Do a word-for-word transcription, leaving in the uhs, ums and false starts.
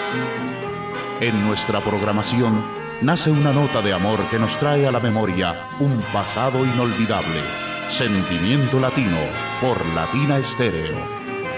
En nuestra programación nace una nota de amor que nos trae a la memoria un pasado inolvidable. Sentimiento Latino por Latina Estéreo.